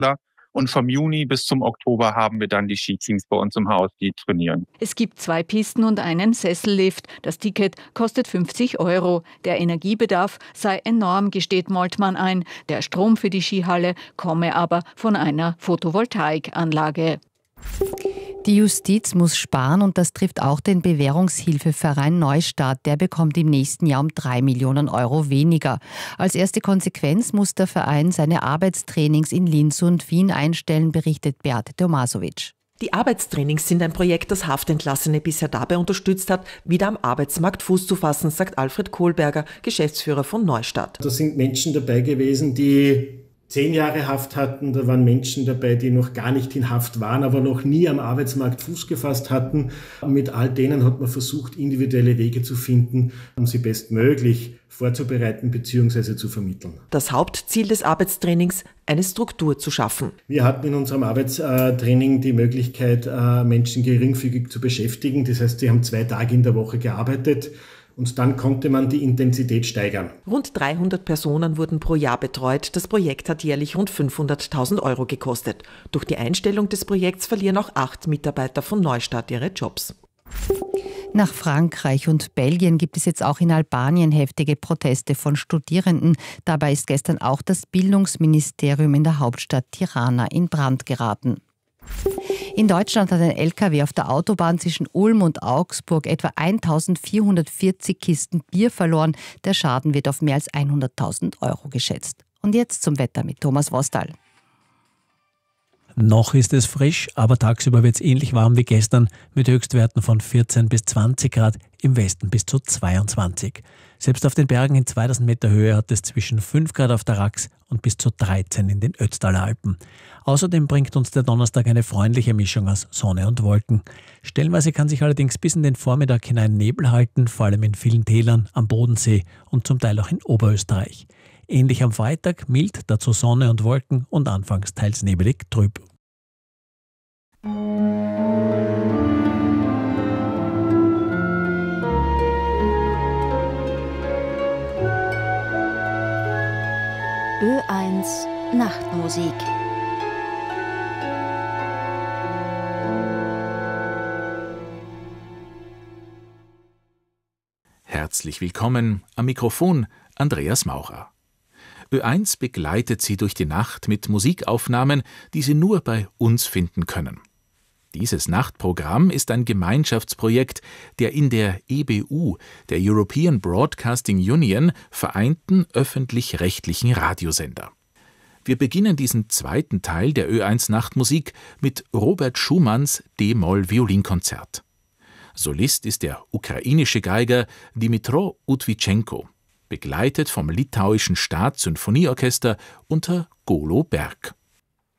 Sportler. Und vom Juni bis zum Oktober haben wir dann die Skiteams bei uns im Haus, die trainieren. Es gibt 2 Pisten und einen Sessellift. Das Ticket kostet 50 €. Der Energiebedarf sei enorm, gesteht Moltmann ein. Der Strom für die Skihalle komme aber von einer Photovoltaikanlage. Die Justiz muss sparen und das trifft auch den Bewährungshilfeverein Neustadt. Der bekommt im nächsten Jahr um 3 Millionen € weniger. Als erste Konsequenz muss der Verein seine Arbeitstrainings in Linz und Wien einstellen, berichtet Beate Tomasovic. Die Arbeitstrainings sind ein Projekt, das Haftentlassene bisher dabei unterstützt hat, wieder am Arbeitsmarkt Fuß zu fassen, sagt Alfred Kohlberger, Geschäftsführer von Neustadt. Da sind Menschen dabei gewesen, die 10 Jahre Haft hatten, da waren Menschen dabei, die noch gar nicht in Haft waren, aber noch nie am Arbeitsmarkt Fuß gefasst hatten. Mit all denen hat man versucht, individuelle Wege zu finden, um sie bestmöglich vorzubereiten bzw. zu vermitteln. Das Hauptziel des Arbeitstrainings, eine Struktur zu schaffen. Wir hatten in unserem Arbeitstraining die Möglichkeit, Menschen geringfügig zu beschäftigen. Das heißt, sie haben 2 Tage in der Woche gearbeitet. Und dann konnte man die Intensität steigern. Rund 300 Personen wurden pro Jahr betreut. Das Projekt hat jährlich rund 500.000 € gekostet. Durch die Einstellung des Projekts verlieren auch 8 Mitarbeiter von Neustadt ihre Jobs. Nach Frankreich und Belgien gibt es jetzt auch in Albanien heftige Proteste von Studierenden. Dabei ist gestern auch das Bildungsministerium in der Hauptstadt Tirana in Brand geraten. In Deutschland hat ein LKW auf der Autobahn zwischen Ulm und Augsburg etwa 1440 Kisten Bier verloren. Der Schaden wird auf mehr als 100.000 € geschätzt. Und jetzt zum Wetter mit Thomas Wostal. Noch ist es frisch, aber tagsüber wird es ähnlich warm wie gestern mit Höchstwerten von 14 bis 20 Grad, im Westen bis zu 22. Selbst auf den Bergen in 2000 Meter Höhe hat es zwischen 5 Grad auf der Rax und bis zu 13 in den Ötztaler Alpen. Außerdem bringt uns der Donnerstag eine freundliche Mischung aus Sonne und Wolken. Stellenweise kann sich allerdings bis in den Vormittag hinein Nebel halten, vor allem in vielen Tälern, am Bodensee und zum Teil auch in Oberösterreich. Ähnlich am Freitag, mild, dazu Sonne und Wolken und anfangs teils nebelig, trüb. Ö1 Nachtmusik. Herzlich willkommen am Mikrofon Andreas Maurer. Ö1 begleitet Sie durch die Nacht mit Musikaufnahmen, die Sie nur bei uns finden können. Dieses Nachtprogramm ist ein Gemeinschaftsprojekt der in der EBU, der European Broadcasting Union, vereinten öffentlich-rechtlichen Radiosender. Wir beginnen diesen zweiten Teil der Ö1 Nachtmusik mit Robert Schumanns D-Moll-Violinkonzert. Solist ist der ukrainische Geiger Dmytro Utwychenko, begleitet vom litauischen Staatssymphonieorchester unter Golo Berg.